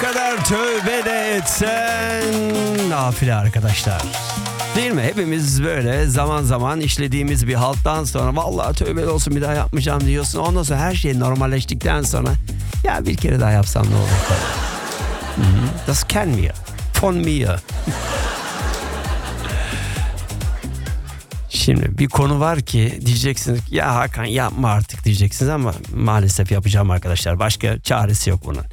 kadar tövbe de etsen nafile arkadaşlar. Değil mi? Hepimiz böyle zaman zaman işlediğimiz bir halttan sonra vallahi tövbe olsun bir daha yapmayacağım diyorsun. Ondan sonra her şey normalleştikten sonra ya bir kere daha yapsam ne olur? Das kennen wir. Von mir. Şimdi bir konu var ki diyeceksiniz ya Hakan yapma artık diyeceksiniz ama maalesef yapacağım arkadaşlar. Başka çaresi yok bunun.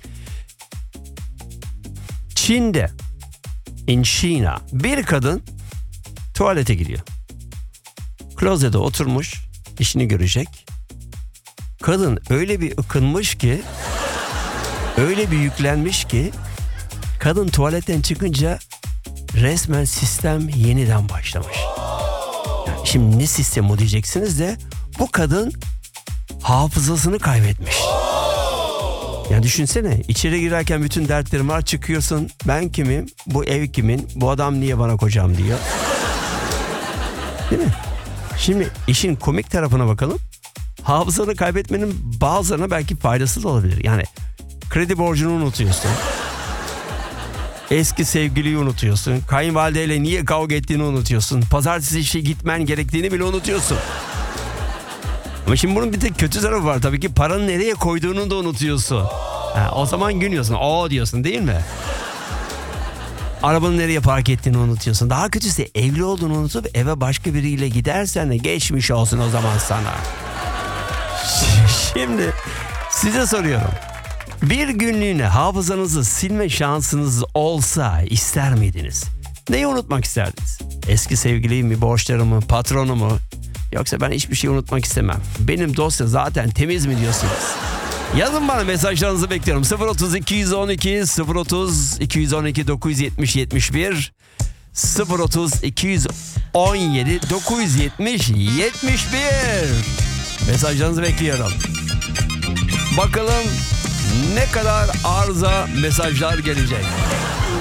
Çin'de, in China, bir kadın tuvalete giriyor. Klozete oturmuş, işini görecek. Kadın öyle bir ıkınmış ki, öyle bir yüklenmiş ki, kadın tuvaletten çıkınca resmen sistem yeniden başlamış. Şimdi ne sistemi o diyeceksiniz de bu kadın hafızasını kaybetmiş. Ya düşünsene içeri girerken bütün dertlerim var, çıkıyorsun ben kimim, bu ev kimin, bu adam niye bana kocam diyor. Değil mi? Şimdi işin komik tarafına bakalım. Hafızanı kaybetmenin bazılarına belki faydası da olabilir. Yani kredi borcunu unutuyorsun. Eski sevgiliyi unutuyorsun. Kayınvalideyle niye kavga ettiğini unutuyorsun. Pazartesi işe gitmen gerektiğini bile unutuyorsun. Ama şimdi bunun bir tek kötü tarafı var. Tabii ki paranı nereye koyduğunu da unutuyorsun. O zaman gülüyorsun. O diyorsun değil mi? Arabanı nereye park ettiğini unutuyorsun. Daha kötüsü evli olduğunu unutup eve başka biriyle gidersen de geçmiş olsun o zaman sana. Şimdi size soruyorum. Bir günlüğüne hafızanızı silme şansınız olsa ister miydiniz? Neyi unutmak isterdiniz? Eski sevgiliyi mi, borçlarımı, patronumu? Yoksa ben hiçbir şey unutmak istemem. Benim dosya zaten temiz mi diyorsunuz? Yazın bana, mesajlarınızı bekliyorum. 030 212 030 212 970 71 030 217 970 71 mesajlarınızı bekliyorum. Bakalım ne kadar arıza mesajlar gelecek.